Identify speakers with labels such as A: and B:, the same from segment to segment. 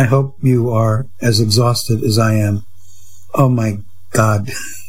A: I hope you are as exhausted as I am. Oh my God.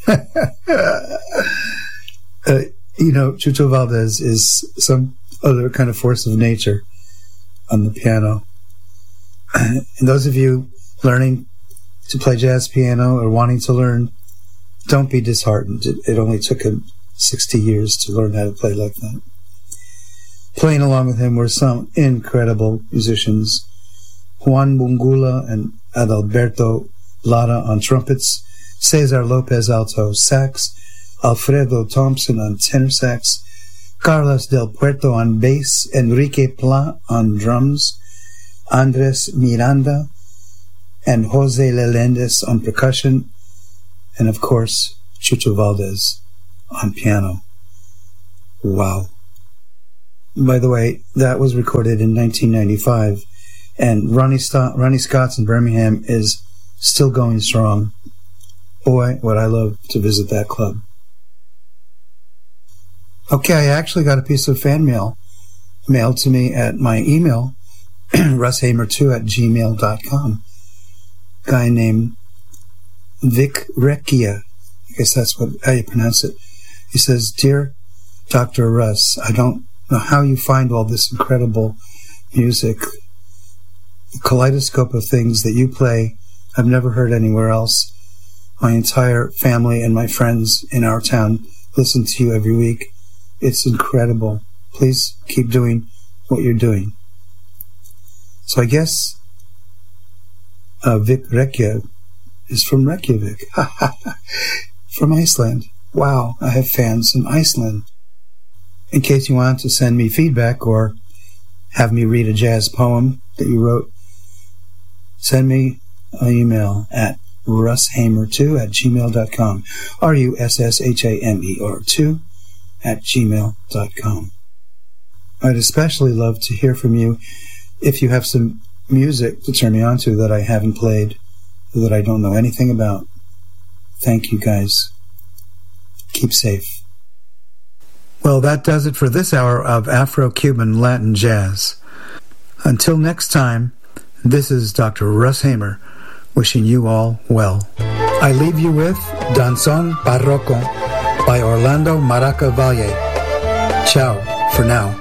A: Chucho Valdez is some other kind of force of nature on the piano. And those of you learning to play jazz piano or wanting to learn, don't be disheartened. It only took him 60 years to learn how to play like that. Playing along with him were some incredible musicians. Juan Bungula and Adalberto Lara on trumpets, Cesar Lopez alto sax, Alfredo Thompson on tenor sax, Carlos del Puerto on bass, Enrique Pla on drums, Andres Miranda and Jose Lelendes on percussion, and of course, Chucho Valdez on piano. Wow. By the way, that was recorded in 1995, and Ronnie Scott's in Birmingham is still going strong. Boy, would I love to visit that club. Okay, I actually got a piece of fan mail mailed to me at my email, russhamer2@gmail.com. Guy named Vic Recchia. I guess that's how you pronounce it. He says, "Dear Dr. Russ, I don't know how you find all this incredible music. The kaleidoscope of things that you play, I've never heard anywhere else. My entire family and my friends in our town listen to you every week. It's incredible. Please keep doing what you're doing." So I guess Vic Recchia is from Reykjavik. From Iceland. Wow, I have fans in Iceland. In case you want to send me feedback or have me read a jazz poem that you wrote, send me an email at russhamer2@gmail.com. RUSSHAMER2@gmail.com. I'd especially love to hear from you if you have some music to turn me on to that I haven't played or that I don't know anything about. Thank you, guys. Keep safe. Well, that does it for this hour of Afro-Cuban Latin Jazz. Until next time, this is Dr. Russ Hamer wishing you all well. I leave you with Danzón Barroco by Orlando Maraca Valle. Ciao for now.